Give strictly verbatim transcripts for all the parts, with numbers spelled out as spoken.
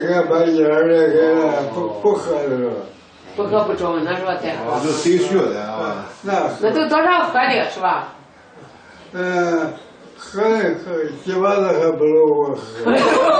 俺把烟儿给不不喝了， 不喝不中，那说太好。 这谁学的啊？ 那那都多少喝的是吧？ 嗯，喝喝几把子还不如我喝。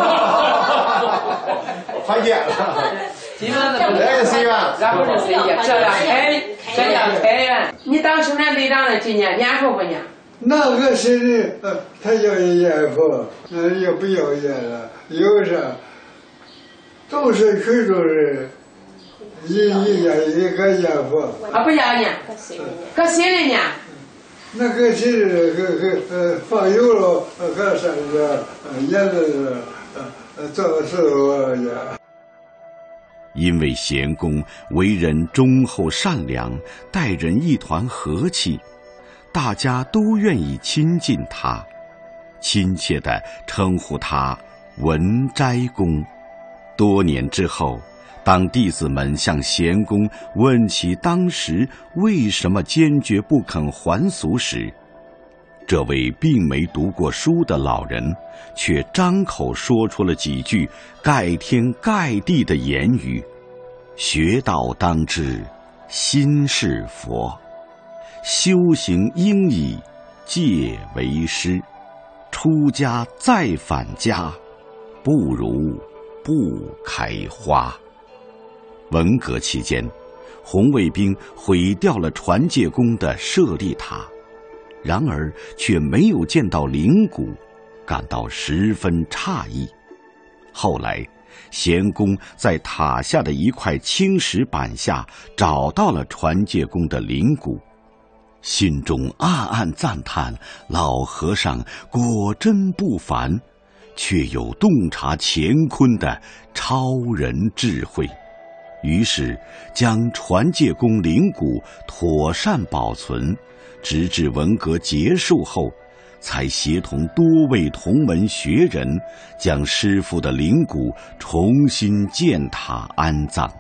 团结了。 基本上不来个谁呀？ 然后是谁呀？这样开，这样开呀！你当生产队长的今年年数不年？ 那个谁呢？呃，他要烟不，那也不要烟了，有啥？都是群众人，一一年一个烟不。 啊，不要呢？搁谁的呢？ 那个谁的？个个呃，放油了，搁啥子？呃，烟子呃呃，做的时候烟。 因为贤公为人忠厚善良，待人一团和气，大家都愿意亲近他，亲切地称呼他文斋公。多年之后，当弟子们向贤公问起当时为什么坚决不肯还俗时，这位并没读过书的老人却张口说出了几句盖天盖地的言语：学道当知心是佛，修行应以戒为师，出家再返家，不如不开花。文革期间，红卫兵毁掉了传戒宫的舍利塔，然而却没有见到灵骨，感到十分诧异。后来贤公在塔下的一块青石板下找到了传戒公的灵骨，心中暗暗赞叹老和尚果真不凡，却有洞察乾坤的超人智慧，于是将传戒公灵骨妥善保存，直至文革结束后，才协同多位同门学人将师父的灵骨重新建塔安葬。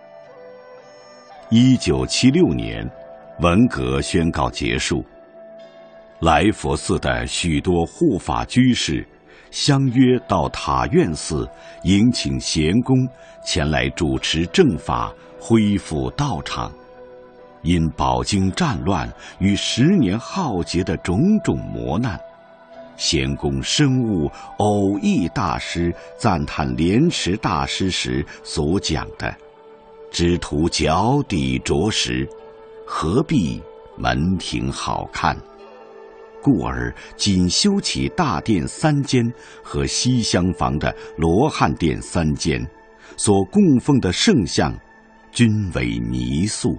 一九七六年，文革宣告结束，来佛寺的许多护法居士相约到塔院寺迎请贤公前来主持正法，恢复道场。因饱经战乱与十年浩劫的种种磨难，贤公深悟偶益大师赞叹莲池大师时所讲的“只图脚底着实，何必门庭好看”，故而仅修起大殿三间和西厢房的罗汉殿三间，所供奉的圣像均为泥塑。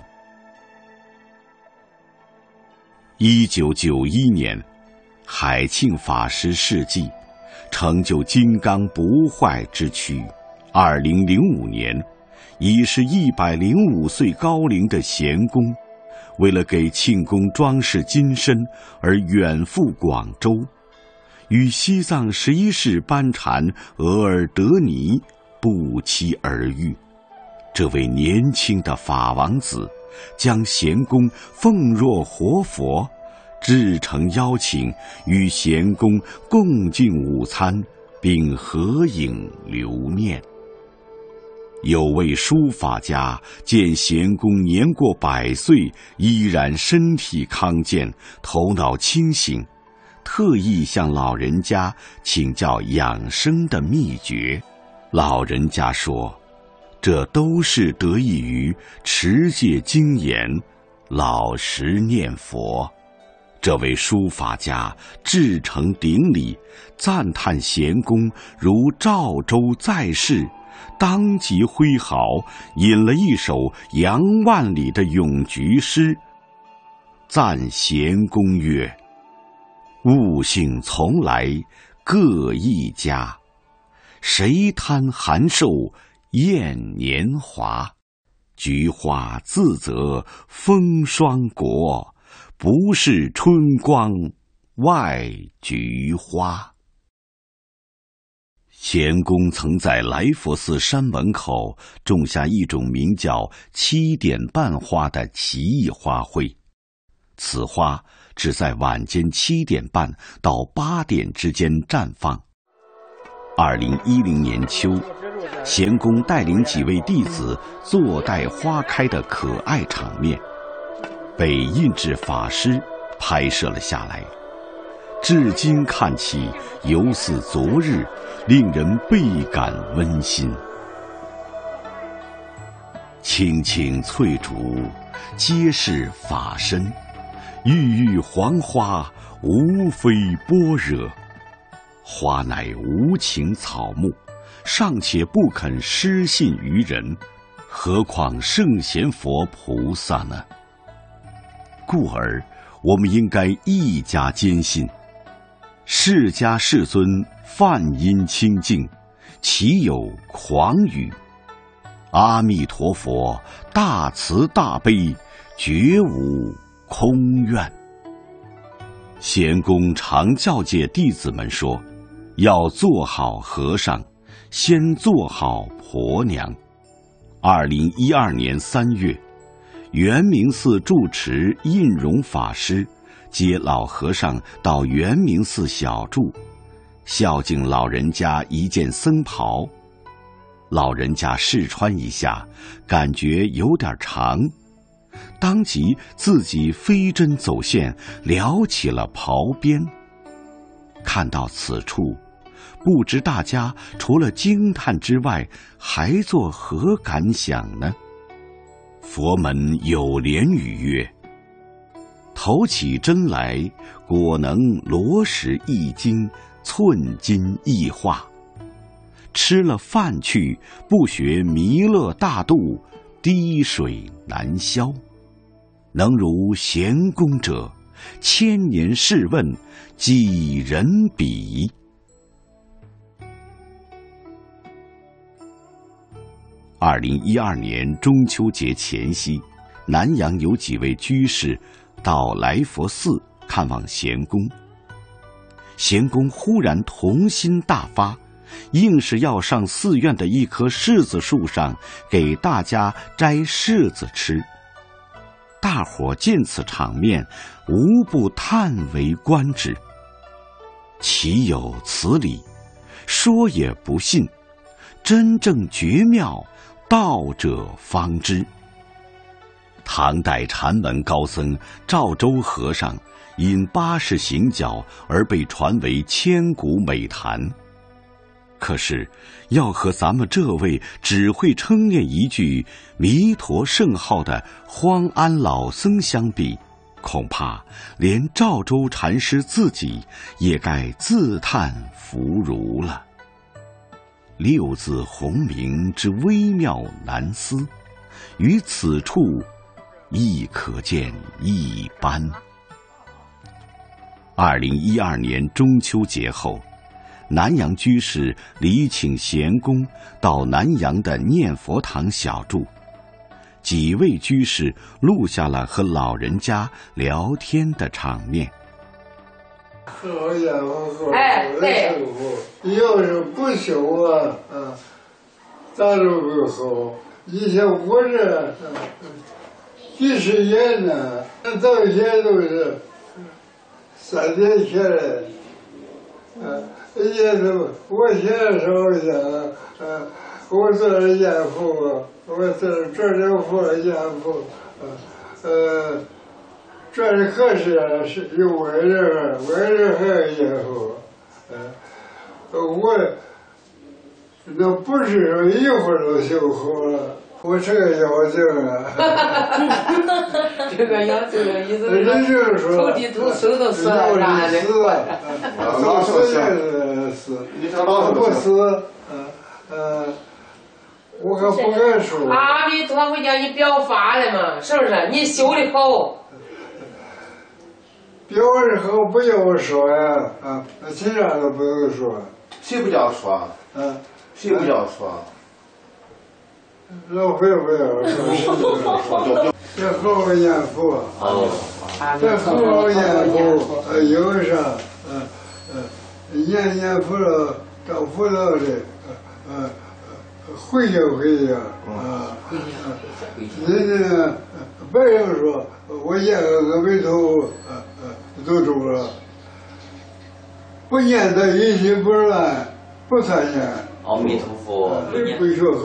一九九一年，海庆法师事迹，成就金刚不坏之躯。二零零五年，已是一百零五岁高龄的贤公，为了给庆功装饰金身而远赴广州，与西藏十一世班禅额尔德尼不期而遇。这位年轻的法王子将贤公奉若活佛，至诚邀请与贤公共进午餐，并合影留念。有位书法家见贤公年过百岁，依然身体康健，头脑清醒，特意向老人家请教养生的秘诀。老人家说，这都是得益于持戒精严，老实念佛。这位书法家至诚顶礼，赞叹贤公如赵州在世，当即挥毫引了一首杨万里的咏菊诗，赞贤公曰：悟性从来各一家，谁贪寒瘦厌年华，菊花自责风霜国，不是春光外菊花。贤公曾在来佛寺山门口种下一种名叫七点半花的奇异花卉，此花只在晚间七点半到八点之间绽放。二零一零年秋， 贤公带领几位弟子坐待花开的可爱场面，被印制法师拍摄了下来，至今看起犹似昨日，令人倍感温馨。青青翠竹，皆是法身，郁郁黄花，无非般若。花乃无情草木，尚且不肯失信于人，何况圣贤佛菩萨呢？故而我们应该一加坚信，释迦世尊梵音清净，岂有诳语？阿弥陀佛大慈大悲，绝无空愿。贤公常教诫弟子们说，要做好和尚，先做好婆娘。二零一二年三月，圆明寺住持印容法师接老和尚到圆明寺小住，孝敬老人家一件僧袍。老人家试穿一下，感觉有点长，当即自己飞针走线撩起了袍边。看到此处，不知大家除了惊叹之外，还作何感想呢？佛门有莲语曰：投起针来，果能罗石一斤，寸金一化。吃了饭去，不学弥勒大度，滴水难消。能如贤公者，千年试问，几人比？二零一二年中秋节前夕，南阳有几位居士到来佛寺看望贤公。贤公忽然童心大发，硬是要上寺院的一棵柿子树上给大家摘柿子吃。大伙见此场面，无不叹为观止。岂有此理？说也不信，真正绝妙，道者方知。唐代禅门高僧赵州和尚因八十行脚而被传为千古美谈。可是要和咱们这位只会称念一句弥陀圣号的荒安老僧相比，恐怕连赵州禅师自己也该自叹弗如了。六字洪名之微妙难思，于此处亦可见一斑。二零一二年中秋节后，南阳居士礼请贤公到南阳的念佛堂小住，几位居士录下了和老人家聊天的场面。 好家伙，哎，对，要是不修啊，啊，咱都不好。以前我这几十年呢，到现在都是三年前来，啊。也都，我现在说一下，呃，我做了严父，我做做了父严父，呃，做的可是是有为人，为人还有严父，呃，我那不是说一会儿都修好了，我这个妖精啊， 这个妖精的意思是说， 头地头手都死了啥的， 老死也是死，不死，嗯呃，我可不敢说。 阿弥陀佛叫你表法了嘛，是不是？你修的好。 表的好不要我说呀，啊，其他都不用说。 谁不叫说？ 嗯， 谁不叫说？ 老会不要说，这好好念佛，这好好念佛，呃，有啥，呃呃，念念佛了，找佛道的，呃呃，回家回家，啊，人家别人说我念个阿弥陀佛，呃呃，都中了，不念的一心不乱，不参念。 阿弥陀佛。 佛， 不说。